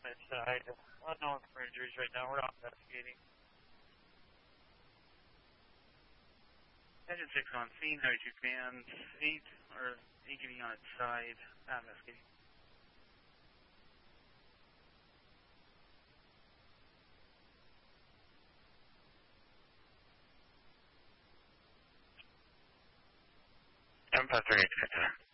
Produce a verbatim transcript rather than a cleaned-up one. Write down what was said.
My side. Unknown for injuries right now. We're not investigating. Engine six on scene, ninety-two fans, eight, or eight getting on its side, not investigating. Empire three eight.